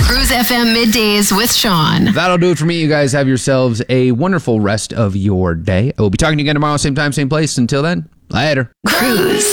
Cruise FM Middays with Sean. That'll do it for me. You guys have yourselves a wonderful rest of your day. I will be talking to you again tomorrow, same time, same place. Until then, later. Cruise.